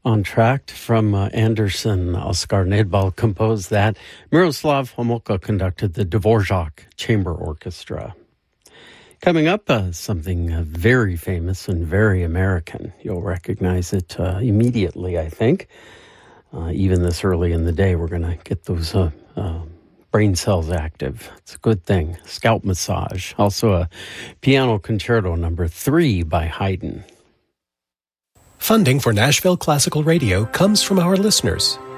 Entr'acte from Anderson. Oskar Nedbal composed that. Miroslav Homolka conducted the Dvorak Chamber Orchestra. Coming up, something very famous and very American. You'll recognize it immediately, I think. Even this early in the day, we're going to get those brain cells active. It's a good thing. Scalp massage. Also a piano concerto number 3 by Haydn. Funding for Nashville Classical Radio comes from our listeners,